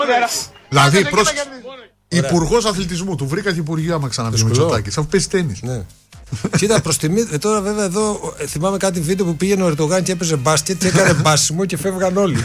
Δηλαδή, υπουργός αθλητισμού. Του βρήκα και υπουργείο άμα ξαναβγεί Μητσοτάκης. Αφού παίζει τένις. Κοίτα, προς τιμή. Τώρα βέβαια εδώ θυμάμαι κάτι βίντεο που πήγαινε ο Ερντογάν και έπαιζε μπάσκετ και έκανε μπάσιμο και φεύγαν όλοι.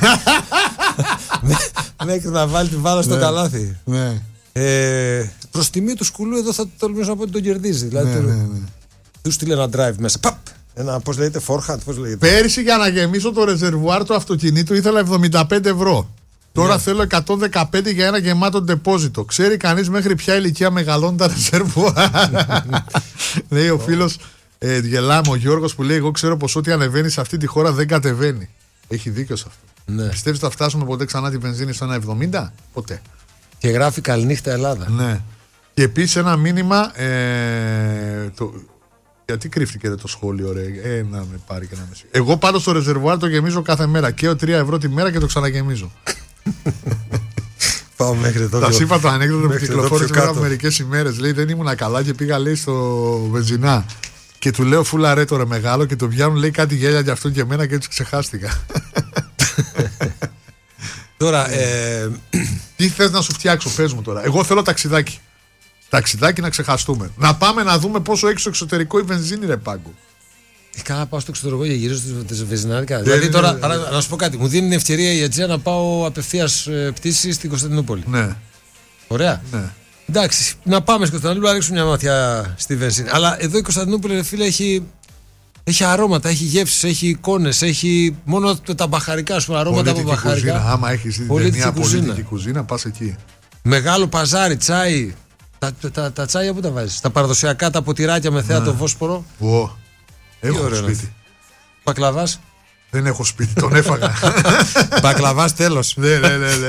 Μέχρι να βάλει τη μπάλα στο καλάθι. Προς τιμή του σκουλού εδώ θα τολμήσω να πω ότι τον κερδίζει. Δηλαδή του στείλε ένα drive μέσα. Παπ! Ένα, πώς λέγεται, forehand, πώς λέγεται. Πέρυσι για να γεμίσω το ρεζερβουάρ του αυτοκινήτου ήθελα 75 ευρώ. Τώρα θέλω 115 για ένα γεμάτο ντεπόζιτο. Ξέρει κανείς μέχρι ποια ηλικία μεγαλώνουν τα ρεζερβουάρ? Λέει ο φίλος, γελάμε, ο Γιώργος που λέει: εγώ ξέρω πως ό,τι ανεβαίνει σε αυτή τη χώρα δεν κατεβαίνει. Έχει δίκιο σε αυτό. Ναι. Πιστεύεις ότι θα φτάσουμε ποτέ ξανά τη βενζίνη στο 1,70? Ποτέ. Και γράφει καληνύχτα Ελλάδα. Ναι. Και επίσης ένα μήνυμα. Γιατί κρύφτηκε το σχόλιο, ρε. Να με πάρει και να με συγχωρεί. Εγώ πάντως το ρεζερβουάρ το γεμίζω κάθε μέρα. Καίω 3 ευρώ τη μέρα και το ξαναγεμίζω. Πάω μέχρι εδώ. Θα σου είπα το ανέκδοτο που κυκλοφόρησε μετά από μερικές ημέρες. Λέει: δεν ήμουν καλά και πήγα, λέει, στο βενζινά. Και του λέω: φούλα ρε τώρα μεγάλο. Και το πιάνουν, λέει, κάτι γέλια για αυτόν και εμένα και έτσι ξεχάστηκα. Τώρα. Τι θες να σου φτιάξω, πες μου τώρα. Εγώ θέλω ταξιδάκι. Ταξιδάκι να ξεχαστούμε. Να πάμε να δούμε πόσο έχει στο εξωτερικό η βενζίνη, ρε Πάγκο. Καλά, πάω στο εξωτερικό για γύρω στις βενζινάρικα. Δηλαδή τώρα, να σου πω κάτι, μου δίνει την ευκαιρία η Αιτζία να πάω απευθείας πτήση στην Κωνσταντινούπολη. Ναι. Ωραία. Ναι. Εντάξει, να πάμε στην Κωνσταντινούπολη να ρίξουμε μια ματιά στη βενζίνη. Αλλά εδώ η Κωνσταντινούπολη, ρε φίλε, έχει αρώματα, έχει γεύσεις, έχει εικόνες, έχει μόνο τα μπαχαρικά σου, αρώματα από μπαχαρικά. Κουζίνα. Άμα έχεις μια πολιτική κουζίνα, πας εκεί. Μεγάλο παζάρι, τσάι. Τα τσάια που τα βάζεις? Τα παραδοσιακά, τα ποτηράκια με θέα το Βόσπορο. Έχω σπίτι. Μπακλαβάς? Δεν έχω σπίτι, τον έφαγα. Μπακλαβάς τέλος. Ναι.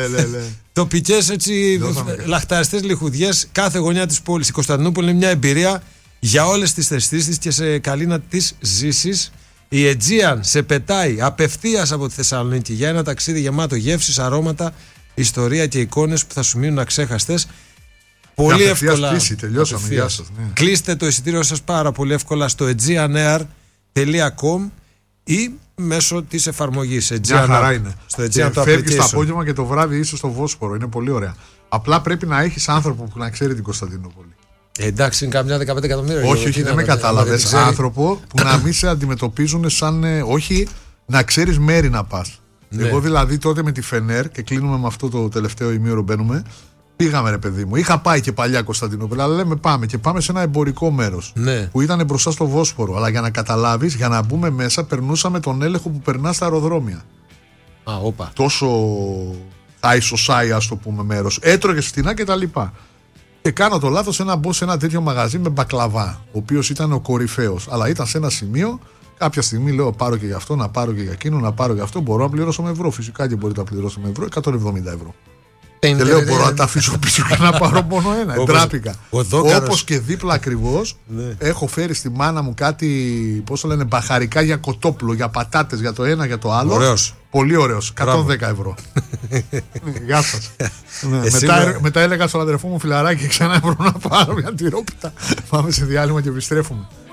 Τοπικές έτσι λαχταριστές λιχουδιές κάθε γωνιά της πόλης. Η Κωνσταντινούπολη είναι μια εμπειρία για όλες τις αισθήσεις και σε καλή να τις ζήσεις. Η Aegean σε πετάει απευθείας από τη Θεσσαλονίκη για ένα ταξίδι γεμάτο γεύσεις, αρώματα, ιστορία και εικόνες που θα σου μείνουν αξέχαστες. Πολύ εύκολα. Τελειώσαμε. Γεια σας, ναι. Κλείστε το εισιτήριο σας πάρα πολύ εύκολα στο aegeanair.com ή μέσω της εφαρμογής. Μια χαρά είναι. Στο Aegean το φεύγεις το απόγευμα και το βράδυ είσαι στο Βόσπορο. Είναι πολύ ωραία. Απλά πρέπει να έχεις άνθρωπο που να ξέρει την Κωνσταντινούπολη. Εντάξει, είναι καμιά 15 εκατομμύρια. Όχι, δεν με κατάλαβες. Άνθρωπο που να μην σε αντιμετωπίζουν σαν. Όχι, να ξέρεις μέρη να πας. Ναι. Εγώ δηλαδή τότε με τη Φενέρ, και κλείνουμε με αυτό το τελευταίο ημίωρο, μπαίνουμε. Πήγαμε, ρε παιδί μου. Είχα πάει και παλιά Κωνσταντινούπολη, αλλά λέμε πάμε. Και πάμε σε ένα εμπορικό μέρος. Ναι. Που ήταν μπροστά στο Βόσπορο. Αλλά για να καταλάβεις, για να μπούμε μέσα, περνούσαμε τον έλεγχο που περνά στα αεροδρόμια. Όπα. Τόσο high society, ας το πούμε, μέρος. Έτρωγες φτηνά κτλ. Και κάνω το λάθος να μπω σε ένα τέτοιο μαγαζί με μπακλαβά, ο οποίος ήταν ο κορυφαίος. Αλλά ήταν σε ένα σημείο, κάποια στιγμή λέω: πάρω και για αυτό, να πάρω και για εκείνο, να πάρω για αυτό. Μπορώ να πληρώσω με ευρώ. Φυσικά και μπορείτε να πληρώσω με ευρώ, 170 ευρώ. Και λέω: μπορώ να τα αφήσω πίσω και να πάρω μόνο ένα. Εντράπηκα. Όπως και δίπλα ακριβώς, έχω φέρει στη μάνα μου κάτι, πώς το λένε, μπαχαρικά για κοτόπουλο, για πατάτες, για το ένα, για το άλλο. Ωραίος. Πολύ ωραίος. 110 ευρώ. Γεια σας. Μετά έλεγα στον αδερφό μου: φιλαράκι, ξανά ευρώ να πάρω μια τυρόπιτα. Πάμε σε διάλειμμα και επιστρέφουμε.